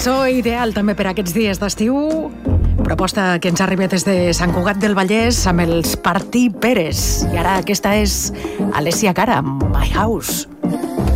cançó ideal també per aquests dies d'estiu. Proposta que ens arriba des de Sant Cugat del Vallès amb els Partir Peres. I ara aquesta és Alessia Cara, My House.